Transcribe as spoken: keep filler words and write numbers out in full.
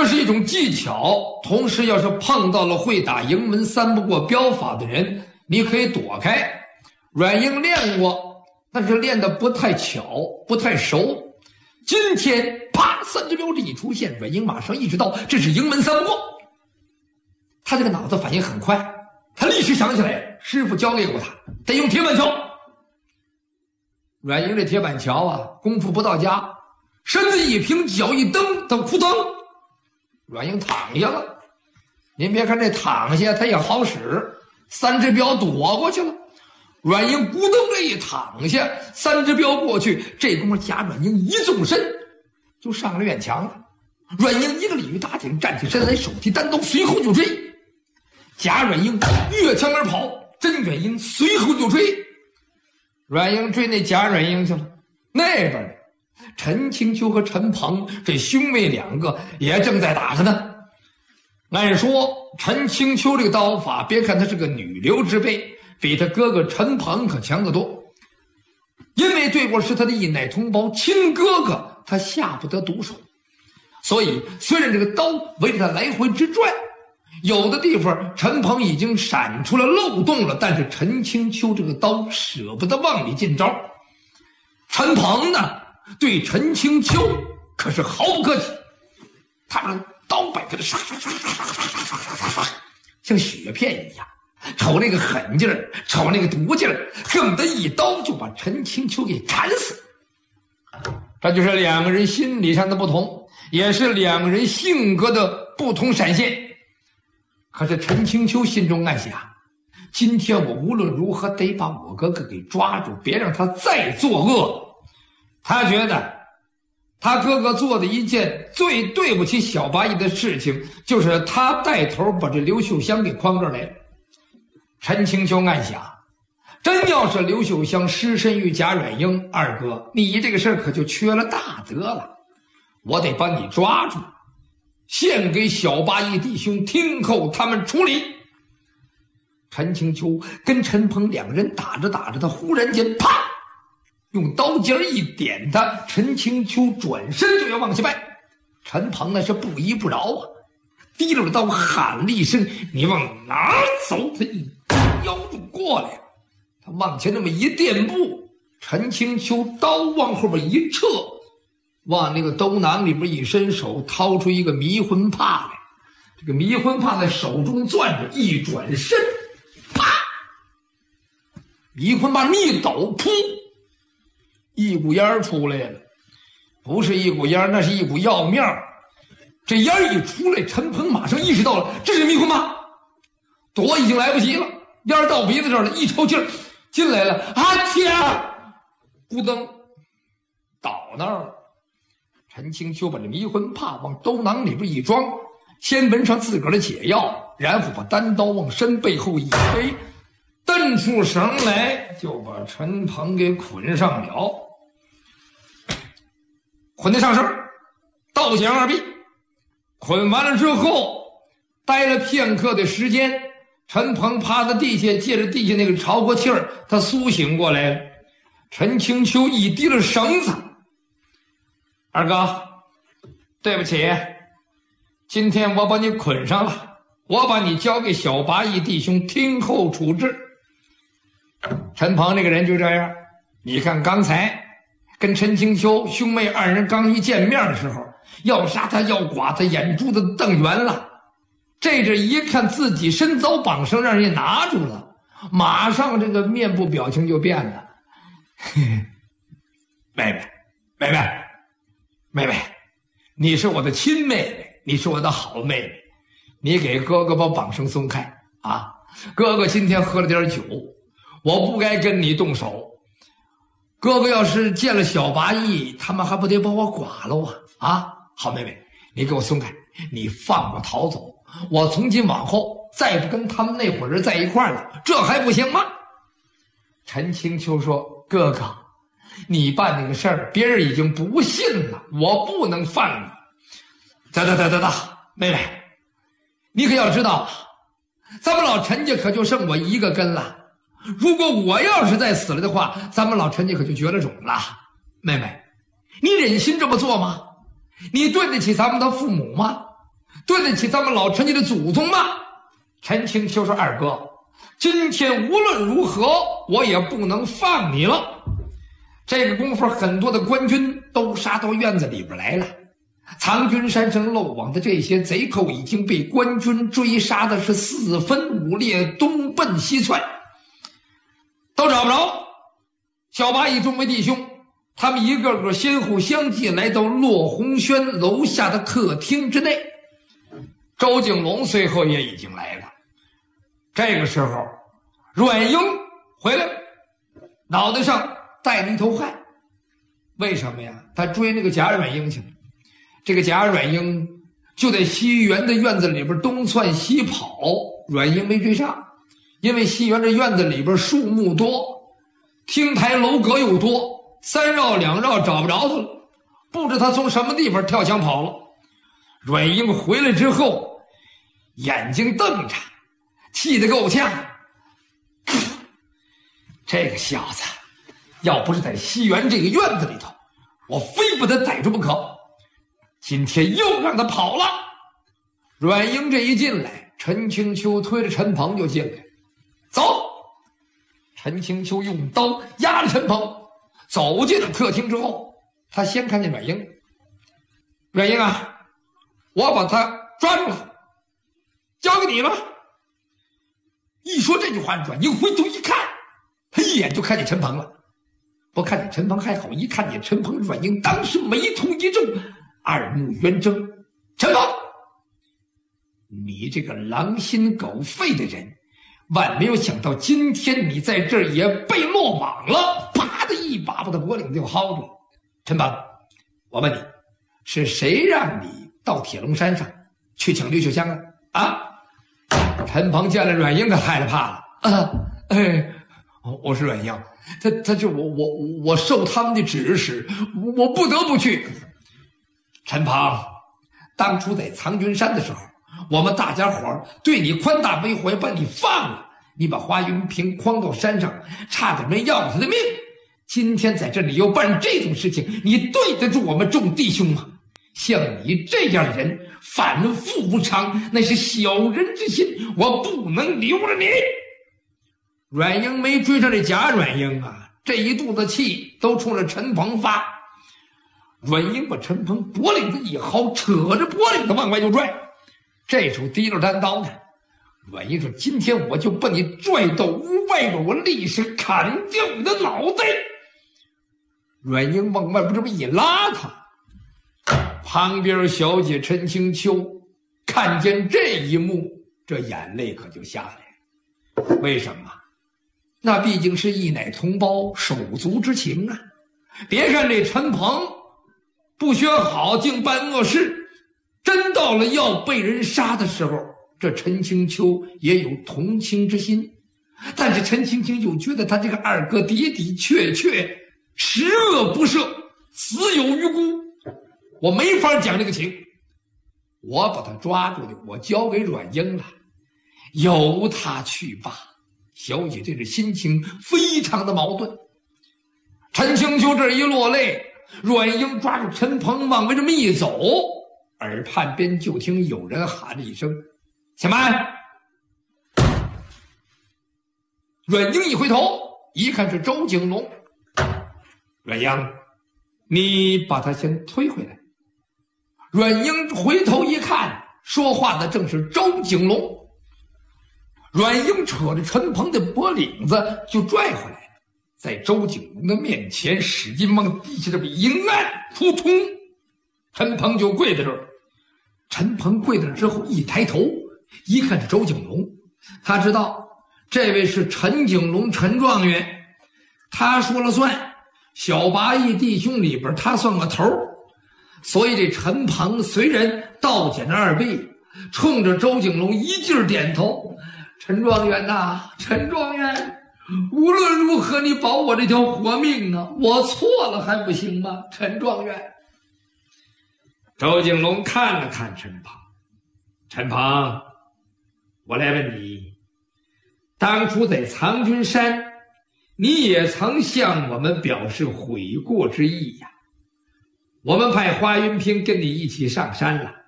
这是一种技巧，同时要是碰到了会打营门三不过镖法的人，你可以躲开。阮英练过，但是练得不太巧，不太熟。今天啪，三只镖这一出现，阮英马上意识到这是营门三不过。他这个脑子反应很快，他立时想起来，师傅教给过他，得用铁板桥。阮英这铁板桥啊，功夫不到家，身子一平，脚一蹬，他扑腾，阮英躺下了。您别看这躺下，他也好使，三只镖躲过去了。阮英咕噔这一躺下，三只镖过去，这功夫贾阮英一纵身就上了院墙了。阮英一个鲤鱼打挺，站起身来，手提单刀，随后就追。贾阮英越墙而跑，甄阮英随后就追。阮英追那贾阮英去了，那边陈清秋和陈鹏这兄妹两个也正在打着呢。按说陈清秋这个刀法，别看他是个女流之辈，比他哥哥陈鹏可强得多。因为对过是他的一奶同胞亲哥哥，他下不得毒手。所以虽然这个刀围着他来回直转，有的地方陈鹏已经闪出了漏洞了，但是陈清秋这个刀舍不得往里进招。陈鹏呢，对陈清秋可是毫不客气，他把刀摆给他刷刷刷刷刷刷刷刷刷，像雪片一样。瞅那个狠劲儿，瞅那个毒劲儿，恨不得一刀就把陈清秋给砍死。这就是两个人心理上的不同，也是两个人性格的不同闪现。可是陈清秋心中暗想，今天我无论如何得把我哥哥给抓住，别让他再作恶。他觉得他哥哥做的一件最对不起小八义的事情，就是他带头把这刘秀香给诓这儿来了。陈清秋暗想，真要是刘秀香失身于贾阮英，二哥你这个事儿可就缺了大德了，我得把你抓住，献给小八义弟兄听候他们处理。陈清秋跟陈鹏两人打着打着，他忽然间啪用刀尖一点他，陈清秋转身就要往下掰，陈鹏那是不依不饶啊，提溜着刀喊了一声，你往哪儿走？他一腰就过来，他往前那么一垫步，陈清秋刀往后边一撤，往那个兜囊里边一伸手，掏出一个迷魂帕来。这个迷魂帕在手中攥着，一转身，啪！迷魂帕一抖，噗！一股烟出来了，不是一股烟，那是一股药面。这烟一出来，陈鹏马上意识到了这是迷魂帕，躲已经来不及了，烟到鼻子这儿了，一抽气儿进来了，啊天！咕噔，倒那儿了。陈清秋把这迷魂帕往兜囊里边一装，先闻上自个儿的解药，然后把单刀往身背后一背，蹬出绳来，就把陈鹏给捆上了。捆得上身，倒剪二臂。捆完了之后，待了片刻的时间，陈鹏趴在地下，借着地下那个潮过气儿，他苏醒过来了。陈清秋一提了绳子，二哥，对不起，今天我把你捆上了，我把你交给小八义弟兄听候处置。陈鹏这个人就这样，你看刚才跟陈清秋兄妹二人刚一见面的时候，要杀他要剐他，眼珠子瞪圆了。这这一看自己身遭绑绳，让人拿住了，马上这个面部表情就变了。嘿嘿，妹妹，妹妹，妹妹，你是我的亲妹妹，你是我的好妹妹，你给哥哥把绑绳松开啊！哥哥今天喝了点酒，我不该跟你动手。哥哥要是见了小八义，他们还不得把我剐了啊！啊，好妹妹，你给我松开，你放我逃走，我从今往后再不跟他们那伙人在一块了，这还不行吗？陈清秋说：“哥哥，你办那个事儿，别人已经不信了，我不能放你。得得得得得，妹妹，你可要知道，咱们老陈家可就剩我一个根了。如果我要是再死了的话，咱们老陈家可就绝了种了。妹妹，你忍心这么做吗？你对得起咱们的父母吗？ 对得起咱们老陈家的祖宗吗？陈青秋说：“二哥，今天无论如何，我也不能放你了。”这个功夫，很多的官军都杀到院子里边来了。藏军山上漏网的这些贼寇已经被官军追杀的是四分五裂，东奔西窜，都找不着。小八一众位弟兄，他们一个个先后相继来到落红轩楼下的客厅之内。周景龙随后也已经来了。这个时候，阮英回来了，脑袋上带了一头汗。为什么呀？他追那个贾阮英去了。这个贾阮英就在西园的院子里边东窜西跑，阮英没追上，因为西园这院子里边树木多，厅台楼阁又多，三绕两绕找不着他了，不知他从什么地方跳墙跑了。阮英回来之后，眼睛瞪着，气得够呛。这个小子要不是在西园这个院子里头，我非把他逮住不可。今天又让他跑了。阮英这一进来，陈青秋推着陈鹏就进来，走。陈青秋用刀压着陈鹏，走进了客厅之后，他先看见阮英。阮英啊，我把他抓住了，交给你了。一说这句话，阮英回头一看，他一眼就看见陈鹏了。不看见陈鹏还好，一看见陈鹏，阮英当时眉头一皱，二目圆睁。陈鹏，你这个狼心狗肺的人，万没有想到今天你在这儿也被落网了。啪的一把把他脖领就薅住了。陈鹏，我问你，是谁让你到铁龙山上去请刘秀香啊？啊！陈鹏见了阮英，他害了怕了。啊，哎，我是阮英，他他就我我我受他们的指使，我不得不去。陈鹏，当初在藏军山的时候，我们大家伙对你宽大为怀，把你放了，你把花云平诓到山上，差点没要了他的命。今天在这里又办这种事情，你对得住我们众弟兄吗？像你这样的人，反复无常，那是小人之心，我不能留着你。阮英没追上这贾阮英啊，这一肚子气都冲着陈鹏发。阮英把陈鹏脖领子一薅，扯着脖领子往外就拽。这时候提着单刀呢，阮英说：“今天我就把你拽到屋外边，我立时砍掉你的脑袋。”阮英往外边这么一拉他，旁边小姐陈青秋看见这一幕，这眼泪可就下来了。为什么？那毕竟是一奶同胞，手足之情啊！别看这陈鹏不学好，竟办恶事，真到了要被人杀的时候，这陈青秋也有同情之心。但是陈青秋又觉得他这个二哥的的确确十恶不赦，死有余辜，我没法讲这个情。我把他抓住的，我交给阮英了，由他去吧。小姐这个心情非常的矛盾。陈青秋这一落泪，阮英抓住陈鹏往外这么一走，耳畔边就听有人喊了一声：“且慢！”阮英一回头，一看是周景龙。阮英，你把他先推回来。阮英回头一看，说话的正是周景龙。阮英扯着陈鹏的脖领子就拽回来了，在周景龙的面前使劲往地下这么一按，扑通，陈鹏就跪在这儿。陈鹏跪在这之后一抬头，一看是周景龙，他知道这位是陈景龙陈状元，他说了算，小八义弟兄里边他算个头。所以这陈鹏虽然倒捡着二臂，冲着周景龙一劲点头。陈状元呐、啊，陈状元，无论如何你保我这条活命啊，我错了还不行吗？陈状元。周景龙看了看陈鹏，陈鹏，我来问你，当初在藏军山，你也曾向我们表示悔过之意呀。我们派花云平跟你一起上山了，